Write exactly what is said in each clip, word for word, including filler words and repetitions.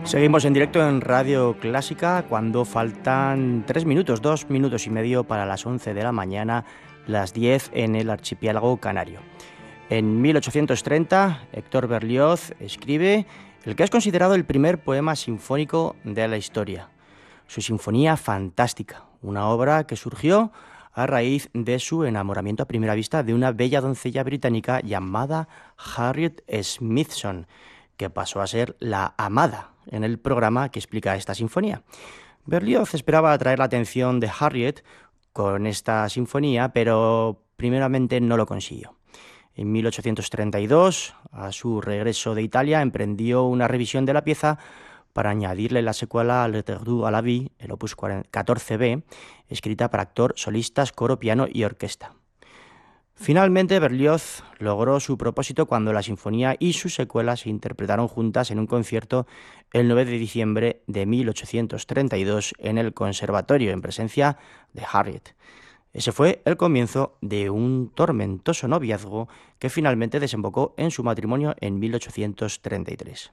Seguimos en directo en Radio Clásica cuando faltan tres minutos, dos minutos y medio para las once de la mañana, las diez en el archipiélago canario. En mil ochocientos treinta, Héctor Berlioz escribe el que es considerado el primer poema sinfónico de la historia, su Sinfonía Fantástica, una obra que surgió a raíz de su enamoramiento a primera vista de una bella doncella británica llamada Harriet Smithson, que pasó a ser la amada en el programa que explica esta sinfonía. Berlioz esperaba atraer la atención de Harriet con esta sinfonía, pero primeramente no lo consiguió. En mil ochocientos treinta y dos, a su regreso de Italia, emprendió una revisión de la pieza para añadirle la secuela L'Éternel à la vie, el opus catorce be, escrita para actor, solistas, coro, piano y orquesta. Finalmente, Berlioz logró su propósito cuando la sinfonía y su secuela se interpretaron juntas en un concierto el nueve de diciembre de mil ochocientos treinta y dos en el Conservatorio, en presencia de Harriet. Ese fue el comienzo de un tormentoso noviazgo que finalmente desembocó en su matrimonio en mil ochocientos treinta y tres.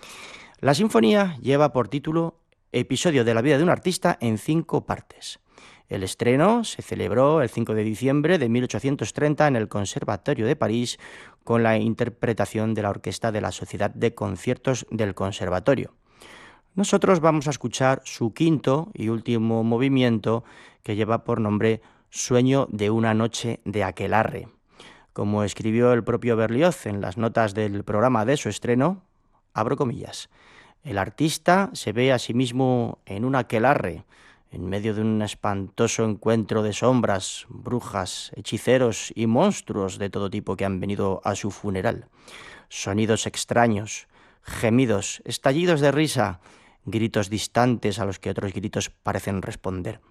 La sinfonía lleva por título Episodio de la vida de un artista en cinco partes. El estreno se celebró el cinco de diciembre de mil ochocientos treinta en el Conservatorio de París con la interpretación de la orquesta de la Sociedad de Conciertos del Conservatorio. Nosotros vamos a escuchar su quinto y último movimiento, que lleva por nombre Sueño de una noche de aquelarre. Como escribió el propio Berlioz en las notas del programa de su estreno, abro comillas, el artista se ve a sí mismo en un aquelarre, en medio de un espantoso encuentro de sombras, brujas, hechiceros y monstruos de todo tipo que han venido a su funeral. Sonidos extraños, gemidos, estallidos de risa, gritos distantes a los que otros gritos parecen responder.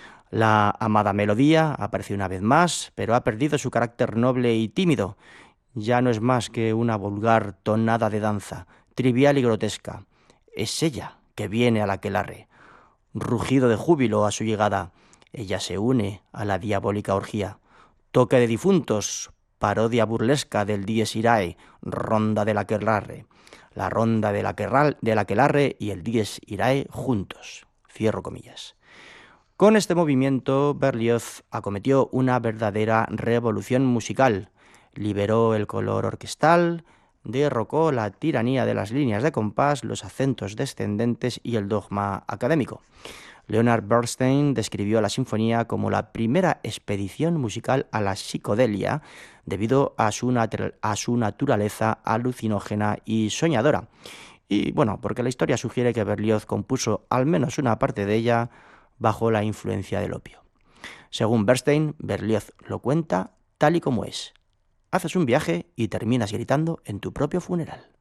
La amada melodía aparece una vez más, pero ha perdido su carácter noble y tímido. Ya no es más que una vulgar tonada de danza, trivial y grotesca. Es ella que viene al aquelarre. Rugido de júbilo a su llegada. Ella se une a la diabólica orgía. Toque de difuntos, parodia burlesca del Dies Irae, ronda del aquelarre. La ronda del aquelarre y el Dies Irae juntos. Cierro comillas. Con este movimiento, Berlioz acometió una verdadera revolución musical. Liberó el color orquestal, derrocó la tiranía de las líneas de compás, los acentos descendentes y el dogma académico. Leonard Bernstein describió la sinfonía como la primera expedición musical a la psicodelia debido a su, nat- a su naturaleza alucinógena y soñadora. Y bueno, porque la historia sugiere que Berlioz compuso al menos una parte de ella bajo la influencia del opio. Según Bernstein, Berlioz lo cuenta tal y como es. Haces un viaje y terminas gritando en tu propio funeral.